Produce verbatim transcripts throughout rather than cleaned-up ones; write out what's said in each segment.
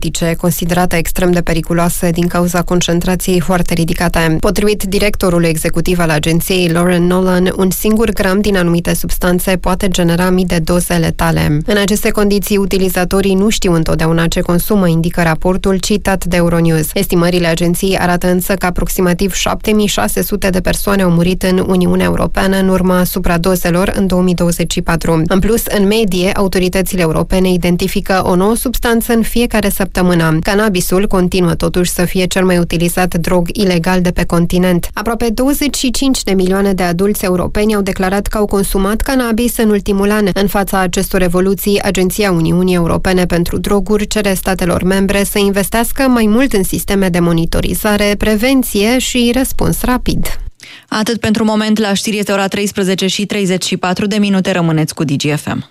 narcotice, considerată extrem de periculoasă din cauza concentrației foarte ridicate. Potrivit directorului executiv al agenției, Lauren Nolan, un singur gram din anumite substanțe poate genera mii de doze letale. În aceste condiții, utilizatorii nu știu întotdeauna ce consumă, indică raportul citat de Euronews. Estimările agenției arată însă că aproximativ șapte mii șase sute de persoane au murit în Uniunea Europeană în urma supradozelor în două mii douăzeci și patru. În plus, în medie, autoritățile europene identifică o nouă substanță în fiecare săptămână. Cannabisul continuă totuși să fie cel mai utilizat drog ilegal de pe continent. Aproape douăzeci și cinci de milioane de adulți europeni au declarat că au consumat cannabis în ultimul an. În fața acestor evoluții, Agenția Uniunii Europene pentru Droguri cere statelor membre să investească mai mult în sisteme de monitorizare, prevenție și răspuns rapid. Atât pentru moment. La știri este ora treisprezece și treizeci și patru de minute. Rămâneți cu Digi F M.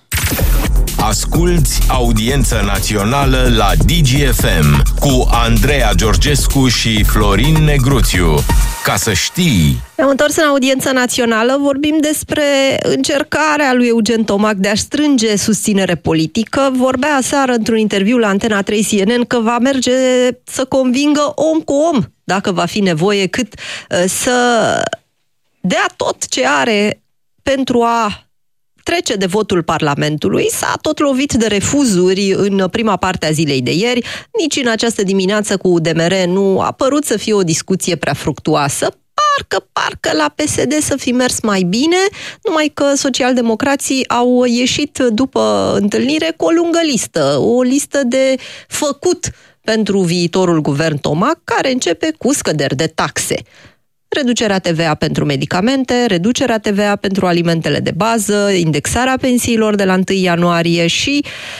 Asculți Audiența Națională la Digi F M cu Andreea Georgescu și Florin Negruțiu. Ca să știi... Ne-am întors în Audiența Națională, vorbim despre încercarea lui Eugen Tomac de a strânge susținere politică. Vorbea aseară într-un interviu la Antena trei C N N că va merge să convingă om cu om, dacă va fi nevoie, cât să dea tot ce are pentru a trece de votul Parlamentului. S-a tot lovit de refuzuri în prima parte a zilei de ieri. Nici în această dimineață cu U D M R nu a părut să fie o discuție prea fructuoasă. Parcă, parcă la P S D să fi mers mai bine, numai că socialdemocrații au ieșit după întâlnire cu o lungă listă, o listă de făcut pentru viitorul guvern Tomac, care începe cu scăderi de taxe. Reducerea T V A pentru medicamente, reducerea T V A pentru alimentele de bază, indexarea pensiilor de la întâi ianuarie și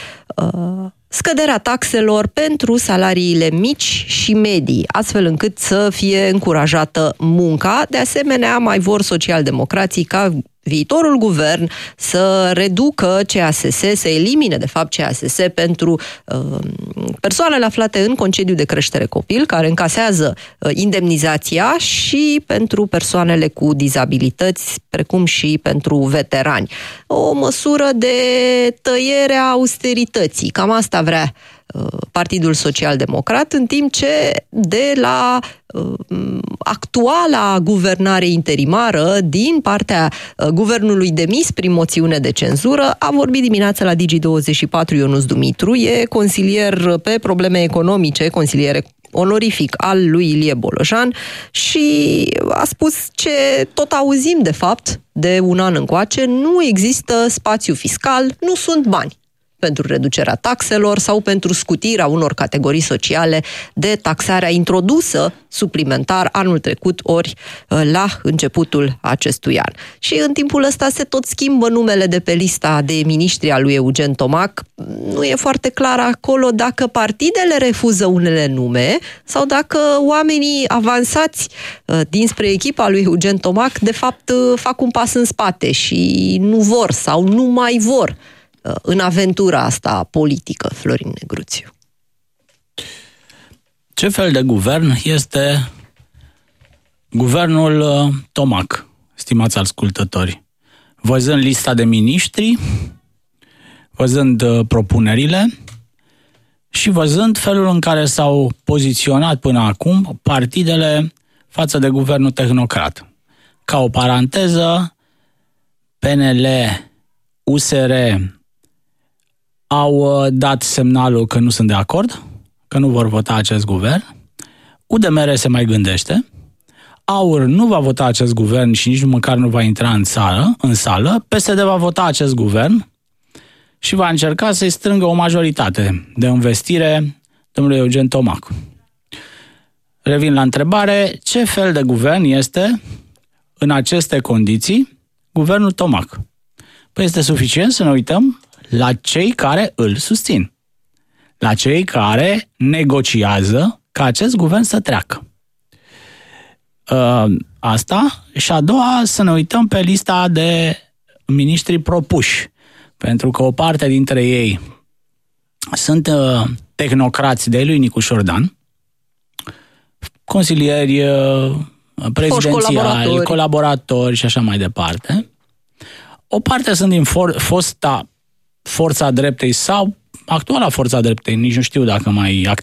uh, scăderea taxelor pentru salariile mici și medii, astfel încât să fie încurajată munca. De asemenea, mai vor socialdemocrații ca viitorul guvern să reducă C A S S, să elimine, de fapt, C A S S pentru uh, persoanele aflate în concediu de creștere copil, care încasează uh, indemnizația, și pentru persoanele cu dizabilități, precum și pentru veterani. O măsură de tăiere a austerității. Cam asta vrea Partidul Social-Democrat, în timp ce de la uh, actuala guvernare interimară din partea uh, guvernului demis prin moțiune de cenzură a vorbit dimineața la Digi douăzeci și patru Ionuț Dumitru, e consilier pe probleme economice, consilier onorific al lui Ilie Bolojan, și a spus ce tot auzim de fapt de un an încoace: nu există spațiu fiscal, nu sunt bani pentru reducerea taxelor sau pentru scutirea unor categorii sociale de taxarea introdusă suplimentar anul trecut ori la începutul acestui an. Și în timpul ăsta se tot schimbă numele de pe lista de miniștri a lui Eugen Tomac. Nu e foarte clar acolo dacă partidele refuză unele nume sau dacă oamenii avansați dinspre echipa lui Eugen Tomac de fapt fac un pas în spate și nu vor sau nu mai vor în aventura asta politică, Florin Negruțiu. Ce fel de guvern este guvernul Tomac, stimați ascultători? Văzând lista de miniștri, văzând propunerile și văzând felul în care s-au poziționat până acum partidele față de guvernul tehnocrat. Ca o paranteză, P N L, U S R au dat semnalul că nu sunt de acord, că nu vor vota acest guvern. U D M R se mai gândește. A U R nu va vota acest guvern și nici măcar nu va intra în sală, în sală. P S D va vota acest guvern și va încerca să-i strângă o majoritate de investire domnului Eugen Tomac. Revin la întrebare: ce fel de guvern este în aceste condiții guvernul Tomac? Păi este suficient să ne uităm la cei care îl susțin, la cei care negociază ca acest guvern să treacă. Asta. Și a doua, să ne uităm pe lista de miniștri propuși, pentru că o parte dintre ei sunt tehnocrați de lui Nicu Șordan, consilieri prezidențiali, colaboratori. colaboratori și așa mai departe. O parte sunt din for- fosta Forța Dreptei sau actuala Forța Dreptei, nici nu știu dacă mai